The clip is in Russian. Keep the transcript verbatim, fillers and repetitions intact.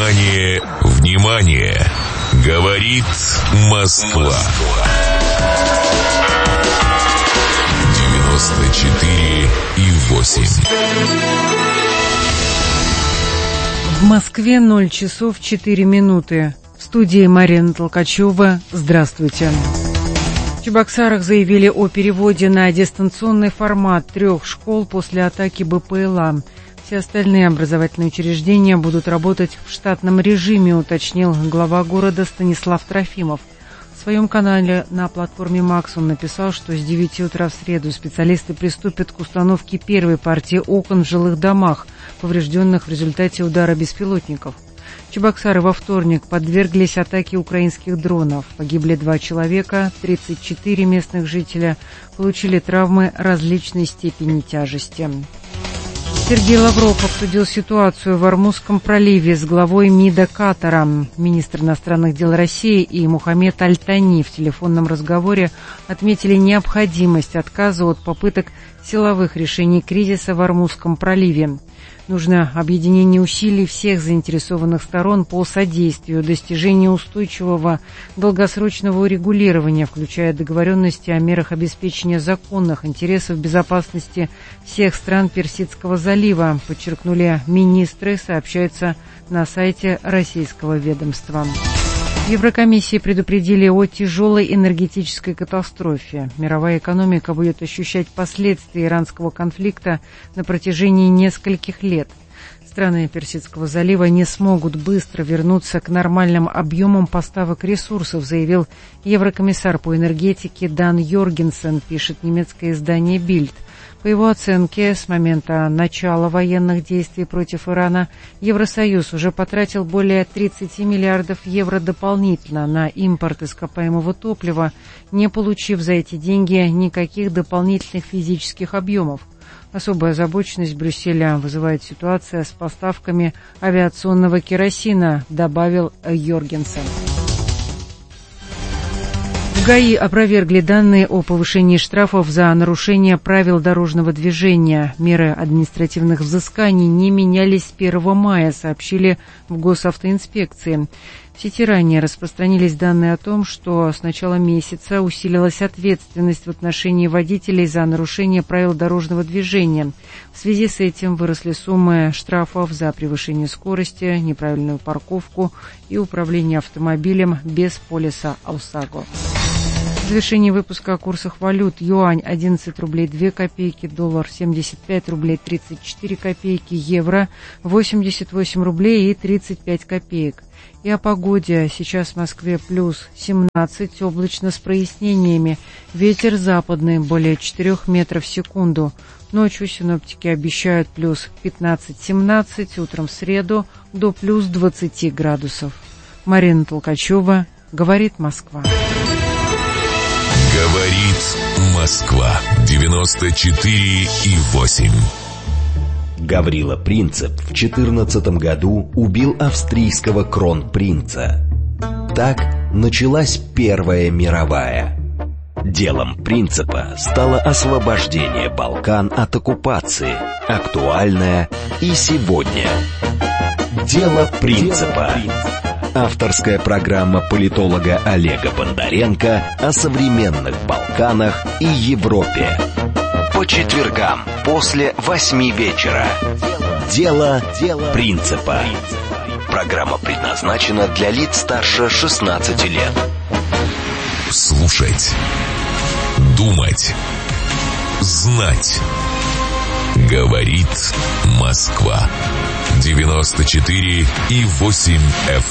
Внимание, внимание! Говорит Москва. девяносто четыре и восемь. В Москве ноль часов четыре минуты. В студии Марина Толкачева. Здравствуйте. В Чебоксарах заявили о переводе на дистанционный формат трех школ после атаки БПЛА. Все остальные образовательные учреждения будут работать в штатном режиме, уточнил глава города Станислав Трофимов. В своем канале на платформе «Макс» он написал, что с девяти утра в среду специалисты приступят к установке первой партии окон в жилых домах, поврежденных в результате удара беспилотников. Чебоксары во вторник подверглись атаке украинских дронов. Погибли два человека, тридцать четыре местных жителя получили травмы различной степени тяжести. Сергей Лавров обсудил ситуацию в Ормузском проливе с главой МИДа Катара. Министр иностранных дел России и Мухаммед Аль-Тани в телефонном разговоре отметили необходимость отказа от попыток силовых решений кризиса в Ормузском проливе. Нужно объединение усилий всех заинтересованных сторон по содействию достижению устойчивого долгосрочного урегулирования, включая договоренности о мерах обеспечения законных интересов безопасности всех стран Персидского залива, подчеркнули министры, сообщается на сайте российского ведомства. В Еврокомиссии предупредили о тяжелой энергетической катастрофе. Мировая экономика будет ощущать последствия иранского конфликта на протяжении нескольких лет. Страны Персидского залива не смогут быстро вернуться к нормальным объемам поставок ресурсов, заявил еврокомиссар по энергетике Дан Йоргенсен, пишет немецкое издание «Бильд». По его оценке, с момента начала военных действий против Ирана Евросоюз уже потратил более тридцать миллиардов евро дополнительно на импорт ископаемого топлива, не получив за эти деньги никаких дополнительных физических объемов. Особую озабоченность Брюсселя вызывает ситуация с поставками авиационного керосина, добавил Йоргенсен. В ГАИ опровергли данные о повышении штрафов за нарушение правил дорожного движения. Меры административных взысканий не менялись с первого мая, сообщили в госавтоинспекции. В сети ранее распространились данные о том, что с начала месяца усилилась ответственность в отношении водителей за нарушение правил дорожного движения. В связи с этим выросли суммы штрафов за превышение скорости, неправильную парковку и управление автомобилем без полиса ОСАГО. В завершении выпуска о курсах валют: юань одиннадцать рублей две копейки, доллар семьдесят пять рублей тридцать четыре копейки, евро восемьдесят восемь рублей и тридцать пять копеек. И о погоде. Сейчас в Москве плюс семнадцать, облачно с прояснениями. Ветер западный, более четырех метров в секунду. Ночью синоптики обещают плюс пятнадцать-семнадцать, утром в среду до плюс двадцати градусов. Марина Толкачева, говорит Москва. Говорит Москва. девяносто четыре и восемь. Гаврила Принцип в четырнадцатом году убил австрийского кронпринца. Так началась Первая мировая. Делом Принципа стало освобождение Балкан от оккупации, актуальное и сегодня. Дело Принципа. Авторская программа политолога Олега Бондаренко о современных Балканах и Европе. По четвергам после восьми вечера. Дело Принципа. Программа предназначена для лиц старше шестнадцати лет. Слушать, думать, знать. Говорит Москва. девяносто четыре и восемь эф